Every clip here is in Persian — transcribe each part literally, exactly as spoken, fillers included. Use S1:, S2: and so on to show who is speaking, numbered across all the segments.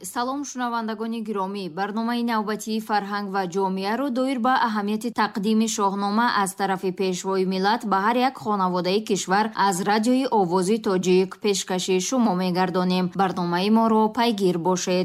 S1: салом шунавандагони гиромӣ, барномаи навбатии фарҳанг ва ҷомеаро доир ба аҳамияти тақдими шоҳнома аз тарафи пешвои миллат ба ҳар як хонаводаи кишвар аз радиои овози тоҷик пешкаши шумо мегардонем. барномаи моро пайгир бошед.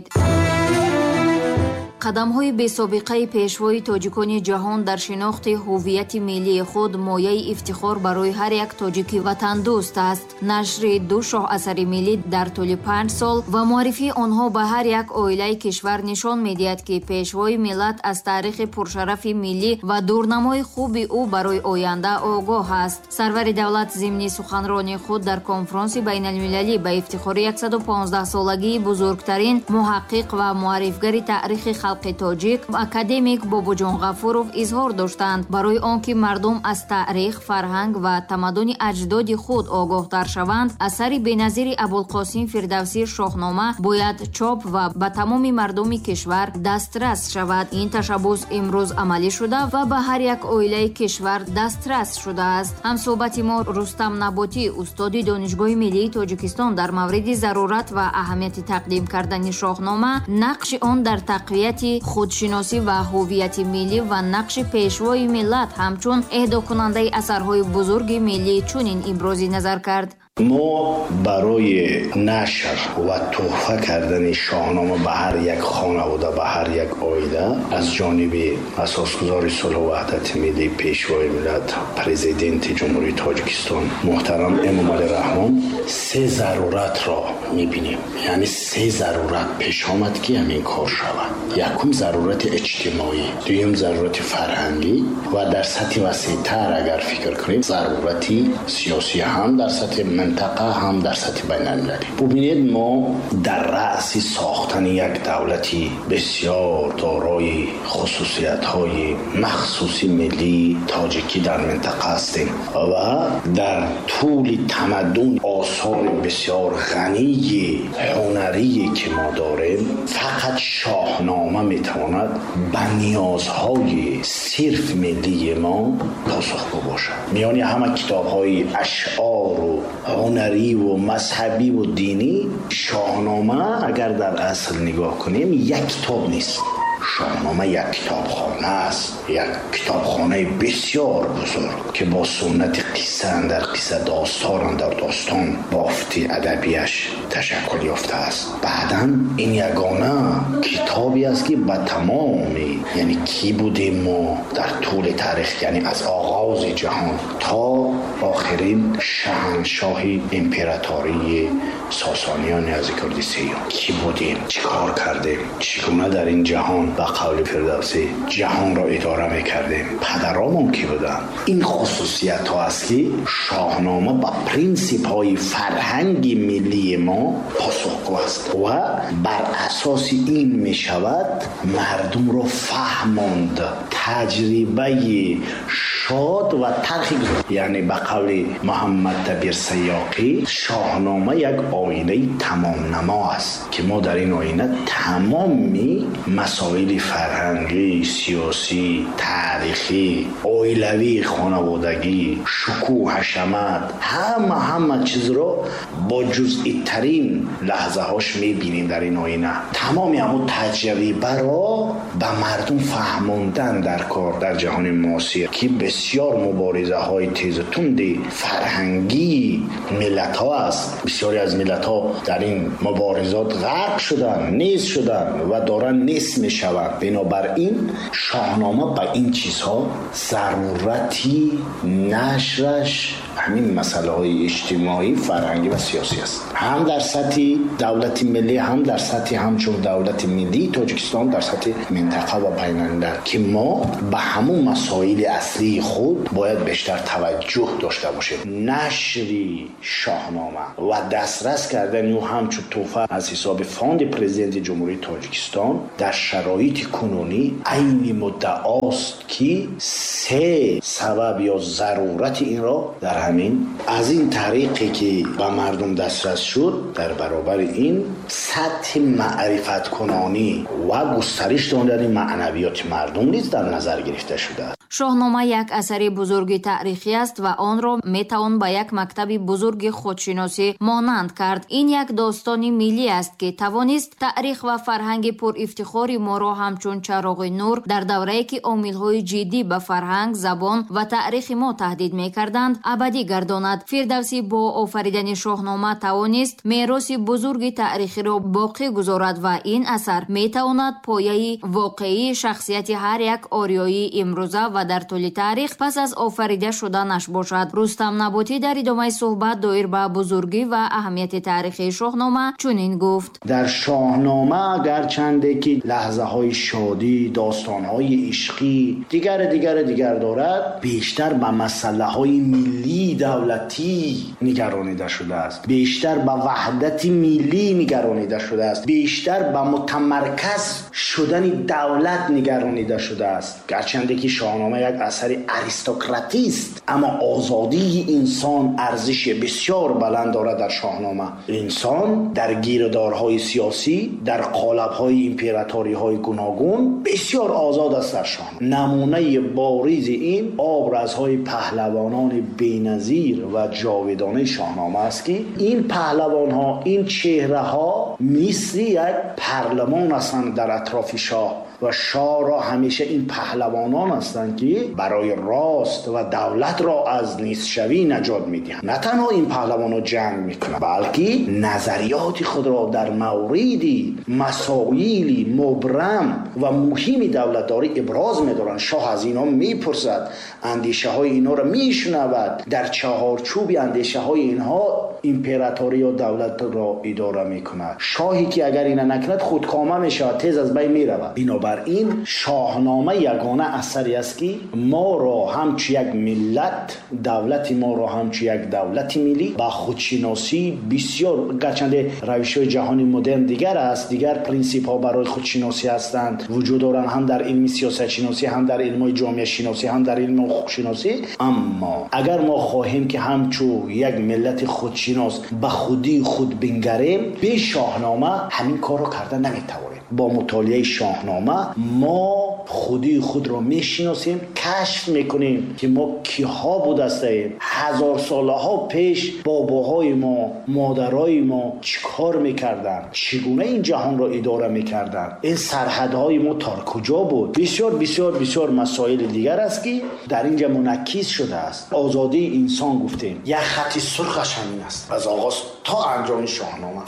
S1: қадамҳои бесобиқаи пешвои тоҷикони ҷаҳон дар шинохти ҳуввияти миллии худ мояи ифтихор барои ҳар як тоҷики ватандӯст аст. Нашри ду шоҳасари миллӣ дар тӯли панҷ сол ва муаррифии онҳо ба ҳар як оилаи кишвар нишон медиҳад, ки пешвои миллат аз таърихи пуршарафи миллӣ ва дурнамои хуби ӯ барои оянда огоҳ аст. Сарвари давлат зимни суханрони худ дар конфронси байналмилалӣ ба ифтихори яксаду понздаҳсолагии бузургтарин муҳаққиқ ва муаррифгари таърихи халқи тоҷик академик Бобоҷон Ғафуров изҳор доштанд, барои он ки мардум аз таърих, фарҳанг ва тамаддуни аҷдоди худ огоҳтар шаванд, асари беназири Абулқосим Фирдавсӣ Шоҳнома бояд чоп ва ба тамоми мардуми кишвар дастрас шавад. Ин ташаббус имрӯз амалӣ шуда ва ба ҳар як оилаи кишвар дастрас шудааст. ҳамсӯҳбати мо Рустам Наботӣ, устоди Донишгоҳи Миллии Тоҷикистон, дар мавриди зарурат ва аҳамияти тақдим кардани шоҳнома, нақши он дар тақвияти худшиносӣ ва ҳуввияти миллӣ ва нақши пешвои миллат ҳамчун эҳдокунандаи асарҳои бузурги миллӣ чунин ибрози назар кард.
S2: мо барои нашр ва туҳфа кардани шоҳнома ба ҳар як хонавода, ба ҳар як оила аз ҷониби асосгузори сулҳу ваҳдати миллӣ, пешвои миллат, президенти ҷумҳурии Тоҷикистон муҳтарам Эмомалӣ Раҳмон се заруратро мебинем. яъне се зарурат пеш омад ки ҳамин кор шавад. якум зарурати иҷтимоӣ, дуюм зарурати фарҳангӣ ва дар сатҳи васеътар агар фикр кунем зарурати сиёсӣ, ҳам дар сатҳи منطقه هم در سطح بین المللی. ببینید ما در رأس ساختن یک دولتی بسیار دارای خصوصیت های مخصوصی ملی تاجیکی در منطقه هستیم و در طول تمدن آثار بسیار غنی هنری که ما داریم فقط شاهنامه میتواند به نیازهای صرف ملی ما پاسخگو باشد. میان همه کتاب های اشعار و هنری و مذهبی و دینی شاهنامه اگر در اصل نگاه کنیم یک کتاب نیست. شاهنامه یک کتابخانه است، یک کتابخانه بسیار بزرگ که با سنت قصه اندر قصه، داستان در داستان بافت ادبیش تشکل یافته است. بعداً این یگانه کتابی است که به تمامی، یعنی کی بودیم ما در طول تاریخ، یعنی از آغاز جهان تا آخرین شاهنشاه امپراتوری ساسانیان از کردستان کی بودیم، چی کار کردیم، چگونه در این جهان به قول فردوسی جهان را اداره میکردیم، پدرامون کی بودن. این خصوصیت ها است که شاهنامه با پرینسیپ های فرهنگ ملی ما پاسخگو است و بر اساس این میشود مردم را فهماند، تجربه شاد و تلخی. یعنی به قول محمد دبیر سیاقی شاهنامه یک آینه تمام نما است که ما در این آینه تمامی مسائل فرهنگی، سیاسی، تاریخی، اویلوی، خانوادگی، شکوه، حشمت، همه همه چیز رو با جزئی ترین لحظه هاش میبینیم در این آینه. تمامی همون تجربه را به مردم فهموندن در کار در جهان معاصر که بسیار مبارزه های تیز تندی فرهنگی ملت ها است. بسیاری از ملت ها در این مبارزات غرق شدن، نیست شدن و دارن نیست می شوند. بنابراین شاهنامه با این چیزها ضرورتی نشرش همین مسئله های اجتماعی، فرهنگی و سیاسی است. هم در سطح دولت ملی، هم در سطح همچون دولت ملی تاجیکستان، در سطح منطقه و بین الملل که ما به همون مسائل اصلی خود باید بیشتر توجه داشته باشیم. نشری شاهنامه و دسترس کردن او همچون توفه از حساب فاند پرزیدنت جمهوری تاجیکستان در شرایط کنونی عین مدعاست که سه سبب یا ضرورت این را در همین از این طریقی که به مردم دسترس شد در برابر این سطح معرفت کنانی و گسترش دادن معنویات مردم نیز در نظر گرفته شده است.
S1: شاهنامه یک اثر بزرگ تاریخی است و آن را میتوان به یک مکتب بزرگ خودشناسی مانند کرد. این یک داستان ملی است که توانست تاریخ و فرهنگ پر افتخار ما را همچون چراغ نور در دوره‌ای که عامل‌های جدی به فرهنگ، زبان و تاریخ ما تهدید می‌کردند ابدی گرداند. فردوسی با آفریدن شاهنامه توانست میراث بزرگ تاریخی را باقی گذارد و این اثر میتواند پایه واقعی شخصیت هر یک آریایی امروزه و در طول تاریخ پس از آفریده شدنش باشد. رستم نباتی در ادامه صحبت دایر به بزرگی و اهمیت تاریخی شاهنامه چنین گفت:
S2: در شاهنامه اگرچند که لحظه های شادی، داستان های عشقی دیگر دیگر دیگر دارد، بیشتر به مسئله های ملی دولتی نگرانیده شده است، بیشتر به وحدت ملی نگرانیده شده است، بیشتر به متمرکز شدن دولت نگرانیده شده است. گرچند که شاهنامه یک اثر اریستوکراتی است، اما آزادی انسان ارزش بسیار بلند دارد. در شاهنامه انسان در گیردارهای سیاسی، در قالب‌های امپراتوری‌های گوناگون بسیار آزاد است. در شاهنامه نمونه بارز این آبرزهای پهلوانان بی‌نظیر و جاودانه شاهنامه است که این پهلوان‌ها، این چهره‌ها مثل یک پارلمان هستند در اطراف شاه و شاه را همیشه این پهلوانان هستند که برای راست و دولت را از نیست‌شوی نجات میدهند. نه تنها این پهلوانان جنگ میکنند، بلکه نظریات خود را در موردی مسائلی مبرم و مهم دولتداری ابراز می‌دارند. شاه از اینا میپرسد، اندیشه های اینا را میشنود، در چهارچوب اندیشه های اینها امپراتوری و دولت را اداره میکند. شاهی که اگر اینا نکند خودکامه میشود، تیز از بین میرود. بنابراین شاهنامه یگانه اثری است که ما را همچو یک ملت، دولت ما را همچو یک دولت ملی با خودشناسی بسیار، گرچند روش‌های جهانی مدرن دیگر است، دیگر پرینسیپ ها برای خودشناسی هستند وجود دارند، هم در علم سیاست شناسی، هم در علم جامعه شناسی، هم در علم حقوق شناسی. اما اگر ما خواهیم که همچو یک ملت خودشناس به خودی خود بنگریم، به شاهنامه همین کار رو کرده نمیتوانیم. با مطالعه شاهنامه ما خودی خود رو میشناسیم، کشف میکنیم که ما کیها بود هستیم، هزار ساله ها پیش باباهای ما، مادرای ما چیکار میکردن، چگونه این جهان را اداره میکردن، این سرحدهای ما تا کجا بود. بسیار بسیار بسیار مسائل دیگر است که در اینجا منعکس شده است. آزادی انسان گفتیم، یک خط سرخش همین است از آغاز تا انجام شاهنامه.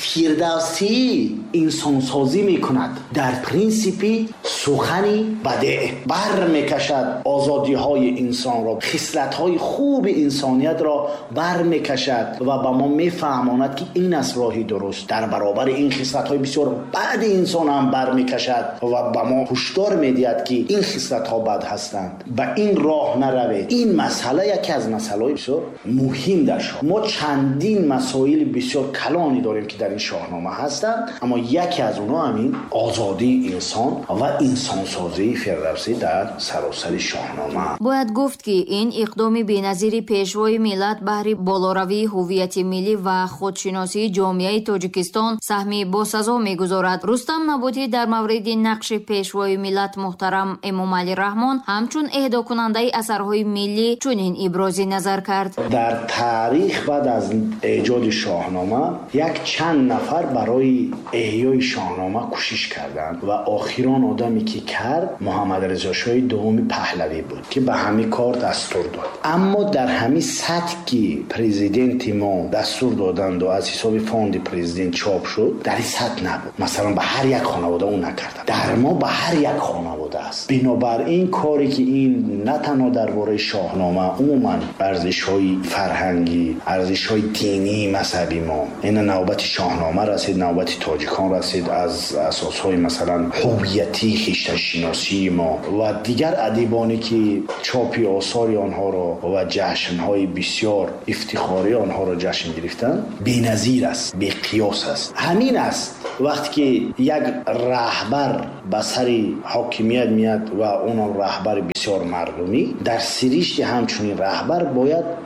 S2: فردوسی انسان سازی میکند، در پرینسیپی سخنی بده بر میکشد، آزادی های انسان را، خصلت های خوب انسانیت را بر میکشد و به ما میفهماند که این است راهی درست. در برابر این خصلت های بسیار بد انسان هم بر میکشد و به ما هشدار میدهد که این خصلت ها بد هستند، به این راه نروید. این مسئله یکی از مسائل بسیار مهم در شاهنامه. ما چندین مسائل بسیار کلانی داریم که در این شاهنامه هستند، اما یکی از اونها همین آزادی انسان و انسان سازی فردوسی در سراسر شاهنامه.
S1: باید گفت که این اقدام بی‌نظیر پیشوای ملت بهر بالاروی هویت ملی و خودشناسی جامعه تاجیکستان سهمی باسزا می‌گذارد. رستم نباتی در مورد نقش پیشوای ملت محترم امام علی رحمان همچون اهدا کننده اثرهای ملی چنین ابراز نظر کرد:
S2: در تاریخ بعد از ایجاد شاهنامه یک چند نفر برای احیای شاهنامه کوشش کردند و آخران آدمی که کرد محمد رضا شاه دوم پهلوی بود که به همین کار دستور داد. اما در همین سطح که پرزیدنت ما دستور دادند و از حساب فاند پرزیدنت چاپ شد، در این سطح نبود. مثلا به هر یک خانواده اون نکردن، در ما به هر یک خانواده است. بنابراین کاری که این نه تنها درباره شاهنامه، عموما ارزش‌های فرهنگی، ارزش‌های دینی مذهبی ما، این نوبت شاهنامه رسید، نوبت تاجیکان رسید، از اساس‌های مثلا هویتی خویشتن‌شناسی ما و دیگر ادیبانی که چاپی آثار آنها را و جشن‌های بسیار افتخاری آنها را جشن گرفتن بی‌نظیر است، بی قیاس است. همین است وقتی که یک رهبر به سر حاکمیت میاد و اون رهبر بسیار مردمی، در سرشت همچنین رهبر باید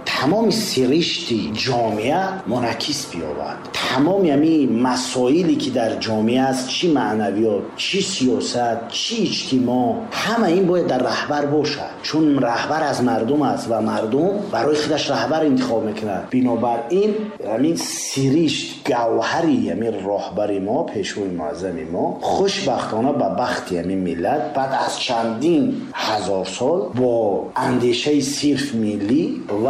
S2: تمام سرشت جامعه منعکس بیاورد. تمام یعنی مسائلی که در جامعه است، چی معنویات، چی سیاست، چی اجتماع، همه این باید در رهبر باشد، چون رهبر از مردم است و مردم برای خودش رهبر انتخاب میکنند. بنابراین همین سرشت گوهری یعنی رهبر ما، پیشوای معظم ما، خوشبختانه به بخت یعنی ملت بعد از چندین هزار سال با اندیشه صرف ملی و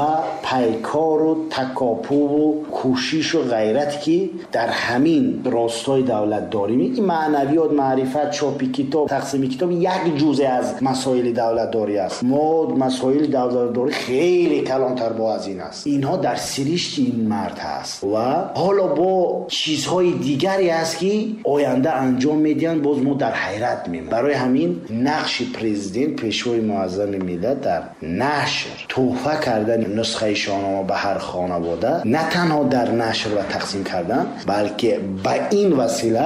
S2: پیکار و تکاپو و کوشش و غیرت که در همین راستای دولت داریم، این معنویات، معرفت، چاپی کتاب، تقسیم کتاب یک جزء از مسائل دولت داری است. ما مسائل دولت داری خیلی کلانتر با از این است. اینها در سرشت این مرد هست و حالا با چیزهای دیگری است که آینده انجام میدن، باز ما در حیرت میمونیم. برای همین نقش پرزیدنت، پیشوای معظم ملت، در نشر تحفه کردن نسخه شاهنامه به هر خانواده، نه تنها در نشر و تقسیم کردن، بلکه به این وسیله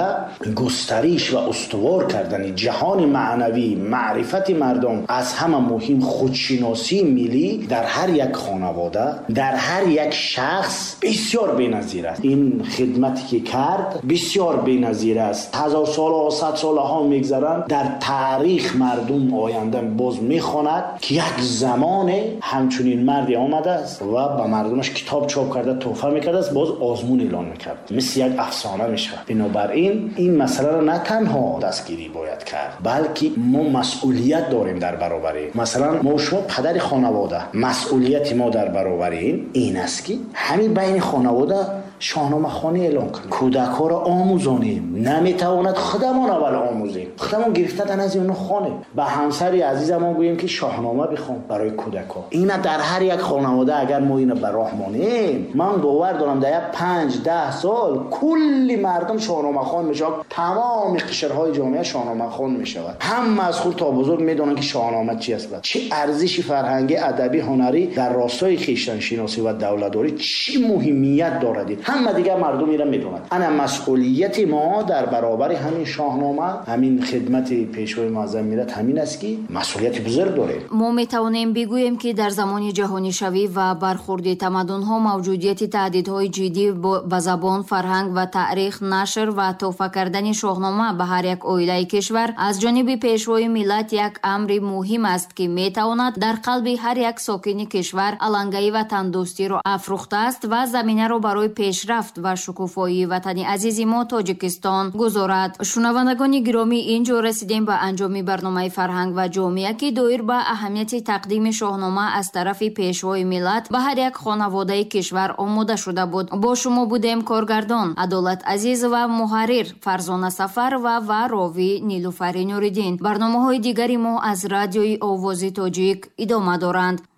S2: گسترش و استوار کردن جهان معنوی، معرفت مردم، از همه مهم خودشناسی ملی در هر یک خانواده، در هر یک شخص بسیار بی‌نظیر است. این خدمتی که کرد بسیار بی‌نظیر است. هزار سال و صد سال ها میگذرن، در تاریخ مردم آینده باز میخواند که یک زمان همچنین مردی آمده است و به مردمش کتاب چاپ کرده، تحفه میکرده است، باز آزمون اعلان میکرد، مثل یک افسانه میشه. بنابراین این مسئله را نه تنها دستگیری باید کرد، بلکه ما مسئولیت داریم در برابر این. مثلا ما شما پدر خانواده، مسئولیت ما در برابر این این است که همین بین خانواده شاهنامه خوانی اعلان کنیم، کودک‌ها را آموزانیم. نمیتواند خودمان اول آموزیم، خودمان گرفتن از اون خوانیم. به همسر عزیزمون گوییم که شاهنامه بخوان برای کودک‌ها. اینا در هر یک خانواده اگر ما اینو به راه مانیم، من باور دارم در پنج ده سال کلی مردم شاهنامه خوان میشه، تمام قشرهای جامعه شاهنامه خوان میشود. همه از خود تا بزرگ میدونن که شاهنامه چی است، چه ارزش فرهنگی، ادبی، هنری در راستای خویشتن شناسی و دولت‌داری چی مهمیت دارد. همه دیگه مردم اینا میدونن. انا مسئولیت ما در برابر همین شاهنامه، همین خدمت پیشوای معظم ملت همین است که مسئولیت بزرگ داره.
S1: ما میتونیم بگوییم که در زمان جهانی شوی و برخورد تمدن‌ها موجودیت تهدیدهای جدی به زبان، فرهنگ و تاریخ، نشر و تحفه کردن شاهنامه به هر یک عائله کشور از جانب پیشوای ملت یک امر مهم است که میتواند در قلب هر یک ساکن کشور علنگی و تندرستی را افروخته است و زمینه را برای پیشرفت و شکوفایی وطن عزیز ما تاجیکستان گذارد. شنوندگان گرامی، اینجا رسیدیم به انجام برنامه فرهنگ و جامعه که دایر به اهمیت تقدیم شاهنامه از طرف پیشوای ملت به هر یک خانواده کشور آماده شده بود. با شما بودیم کارگردان عدالت عزیز و محرر فرزانه سفر و و راوی نیلوفر نوریدین. برنامه‌های دیگری ما از رادیوی آواز تاجیک ادامه دارند.